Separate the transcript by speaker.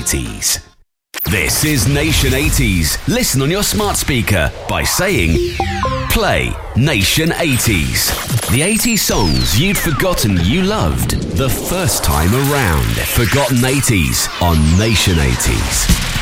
Speaker 1: 80s. This is Nation 80s. Listen on your smart speaker by saying, play Nation 80s. The 80s songs you'd forgotten you loved the first time around. Forgotten 80s on Nation 80s.